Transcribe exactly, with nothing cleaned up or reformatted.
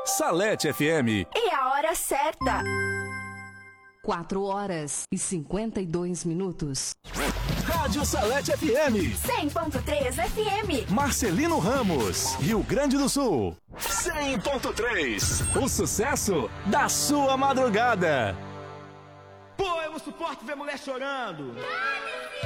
Salete F M. E a hora certa. quatro horas e cinquenta e dois minutos. Rádio Salete F M. cem ponto três F M. Marcelino Ramos, Rio Grande do Sul. cem ponto três. O sucesso da sua madrugada. Pô, eu não suporto ver mulher chorando.